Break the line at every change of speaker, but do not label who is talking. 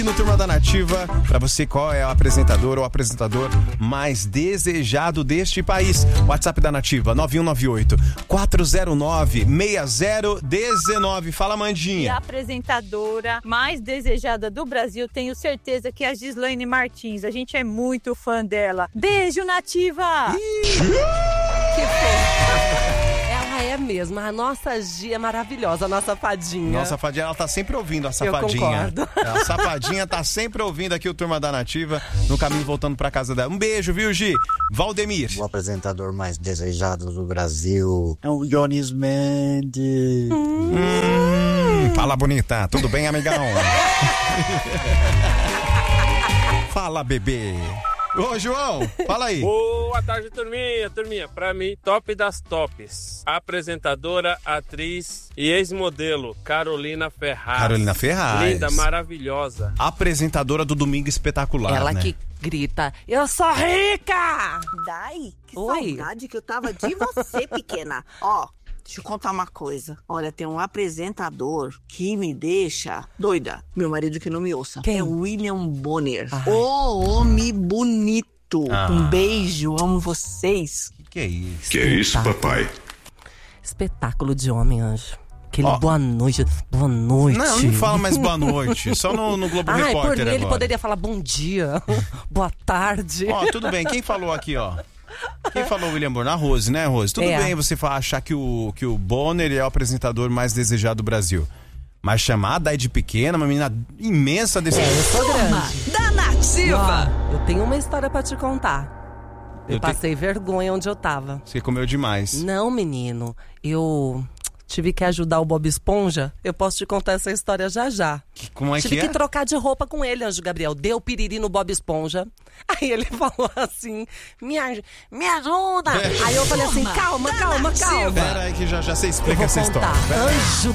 No Turma da Nativa, pra você, qual é o apresentador ou apresentador mais desejado deste país? WhatsApp da Nativa, 9198-409-6019. Fala,
E
Mandinha.
a apresentadora mais desejada do Brasil, tenho certeza que é a Gislaine Martins. A gente é muito fã dela. Beijo, Nativa!
Que fofo. Ela é mesmo, a nossa Gia é maravilhosa, a nossa fadinha.
Nossa, a Fadinha, ela tá sempre ouvindo a
Eu
Safadinha.
concordo.
A Safadinha tá sempre ouvindo aqui o Turma da Nativa, no caminho voltando pra casa dela. Um beijo, viu, Gi? Valdemir.
O apresentador mais desejado do Brasil é o Jones Mendes.
Fala, bonita. Tudo bem, amigão? Fala, bebê. Ô, João, fala aí.
Boa tarde, turminha. Pra mim, top das tops. Apresentadora, atriz e ex-modelo, Carolina Ferraz.
Carolina Ferraz.
Linda, maravilhosa.
Apresentadora do Domingo Espetacular,
Ela
né?
que grita, eu sou rica!
Dai, que
Oi.
saudade que eu tava de você, pequena. Ó, deixa eu contar uma coisa. Olha, tem um apresentador que me deixa doida. Meu marido que não me ouça.
Quem?
É o William Bonner.
Ai.
O homem bonito.
Ah.
Um beijo, amo vocês.
Que é isso?
Que é isso, papai?
Espetáculo de homem, anjo. Aquele
Ó.
boa noite.
Não fala mais boa noite. Só no Globo
Ai, por
Repórter
mim
agora.
ele poderia falar bom dia, boa tarde.
Ó, tudo bem. Quem falou aqui, ó? Quem falou William Bonner? A Rose, né, Rose? Tudo
É.
bem você achar que o Bonner é o apresentador mais desejado do Brasil. Mas chamar a Dai de pequena, uma menina imensa desse...
Eu sou grande.
Da Nativa!
Ó, eu tenho uma história pra te contar. Eu
Eu te-
passei vergonha onde eu tava.
Você comeu demais.
Não, menino, eu tive que ajudar o Bob Esponja. Eu posso te contar essa história já.
Como é
Tive
que
que
é?
trocar de roupa com ele, Anjo Gabriel. Deu piriri no Bob Esponja. Aí ele falou assim, me ajuda. Aí eu falei assim, calma.
Pera aí que já você
Eu
explica
vou
essa história.
contar.
Pera aí.
Anjo